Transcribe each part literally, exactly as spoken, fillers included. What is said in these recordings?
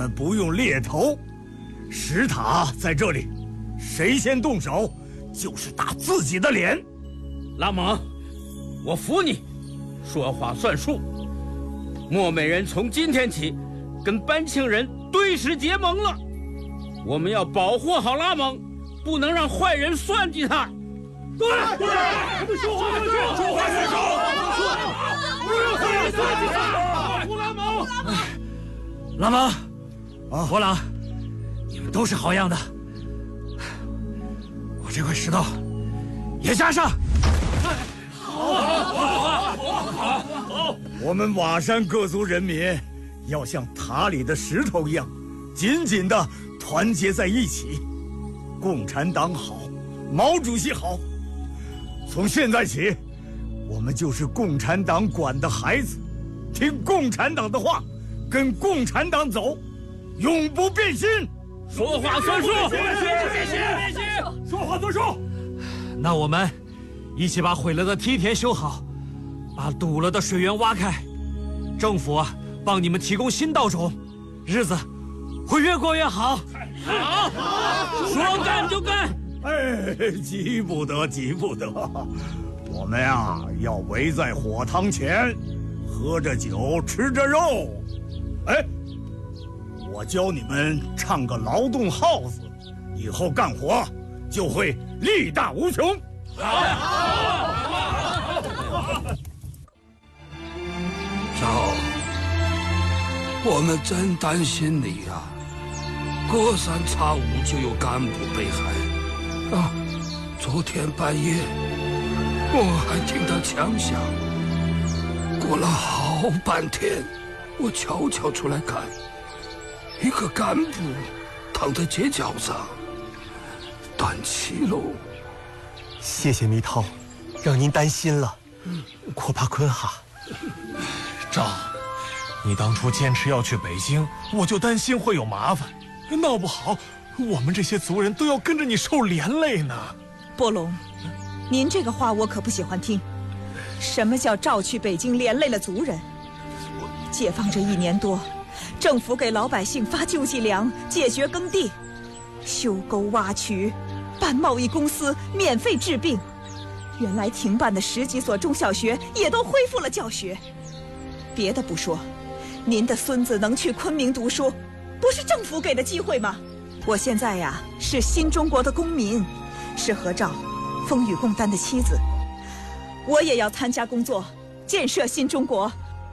们不用猎头，石塔在这里，谁先动手，就是打自己的脸。 拉蒙，我服你，说话算数。莫美人从今天起，跟班庆人对视结盟了。我们要保护好拉蒙，不能让坏人算计他。对对，说话算数，说话算数，不让坏人算计他，保护拉蒙。 拉蒙，啊，伯朗，你们都是好样的。我这块石头也加上。 好，好，好，好，好。我们瓦山各族人民要像塔里的石头一样，紧紧地团结在一起。共产党好，毛主席好。从现在起，我们就是共产党管的孩子，听共产党的话，跟共产党走，永不变心。 说话算数， 变心，变心，变心，说话算数。那我们一起把毁了的梯田修好，把堵了的水源挖开。政府啊，帮你们提供新稻种，日子会越过越好。 好，好，说干就干。 哎，急不得，急不得。我们呀，要围在火塘前，喝着酒，吃着肉。哎，我教你们唱个劳动号子，以后干活就会力大无穷。 好， 赵，我们真担心你呀、啊，隔三差五就有干部被害。啊，昨天半夜我还听到枪响，过了好半天，我悄悄出来看，一个干部躺在街角上，断气喽。 谢谢密涛，让您担心了。阔巴坤哈， 赵，你当初坚持要去北京，我就担心会有麻烦，闹不好我们这些族人都要跟着你受连累呢。 波龙，您这个话我可不喜欢听。什么叫赵去北京连累了族人？解放这一年多，政府给老百姓发救济粮，解决耕地，修沟挖渠，办贸易公司，免费治病。原来停办的十几所中小学也都恢复了教学。别的不说，您的孙子能去昆明读书，不是政府给的机会吗？我现在呀，是新中国的公民，是何兆风雨共担的妻子，我也要参加工作，建设新中国。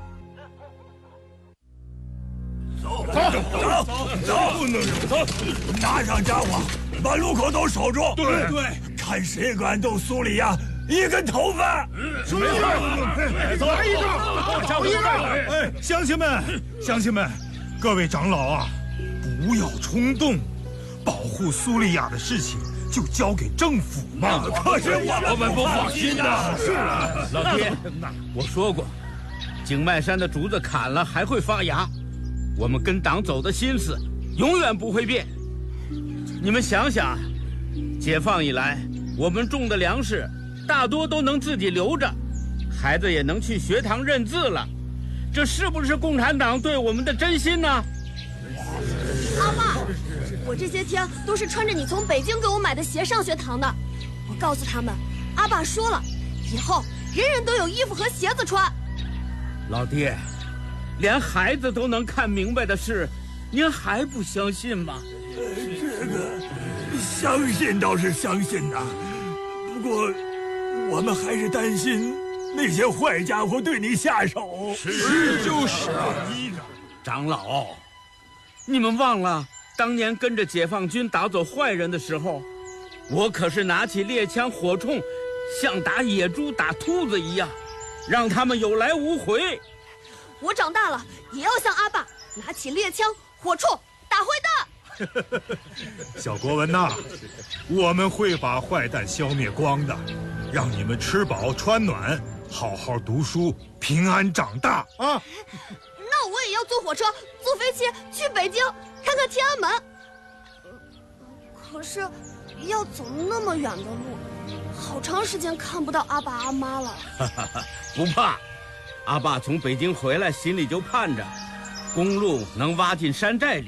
走走走走，不能走，拿上家伙，把路口都守住。对对，看谁敢动苏里亚一根头发。 是，走，来一个，一个。哎，乡亲们，乡亲们，各位长老啊，不要冲动。保护苏利亚的事情就交给政府嘛。 可是我我们不放心的。 是啊， 老爹，我说过，景迈山的竹子砍了还会发芽，我们跟党走的心思永远不会变。你们想想，解放以来，我们种的粮食大多都能自己留着，孩子也能去学堂认字了，这是不是共产党对我们的真心呢？ 阿爸，我这些天都是穿着你从北京给我买的鞋上学堂的。我告诉他们，阿爸说了，以后人人都有衣服和鞋子穿。 老爹，连孩子都能看明白的事，您还不相信吗？ 这个相信倒是相信呐，不过我们还是担心那些坏家伙对你下手。 是就是啊，长老，你们忘了当年跟着解放军打走坏人的时候，我可是拿起猎枪火铳，像打野猪打兔子一样，让他们有来无回。 我长大了也要像阿爸，拿起猎枪火铳打坏蛋。 小国文呐，我们会把坏蛋消灭光的，让你们吃饱穿暖，好好读书，平安长大啊！ 那我也要坐火车、坐飞机去北京看看天安门。可是要走那么远的路，好长时间看不到阿爸阿妈了。 不怕，阿爸从北京回来，心里就盼着公路能挖进山寨里。